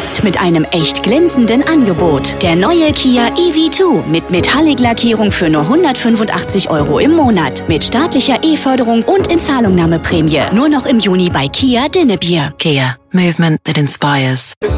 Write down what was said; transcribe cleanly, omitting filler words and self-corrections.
Jetzt mit einem echt glänzenden Angebot. Der neue Kia EV2 mit Metallic-Lackierung für nur 185 € im Monat. Mit staatlicher E-Förderung und Inzahlungnahmeprämie. Nur noch im Juni bei Kia Dinnebier. Kia. Movement that inspires.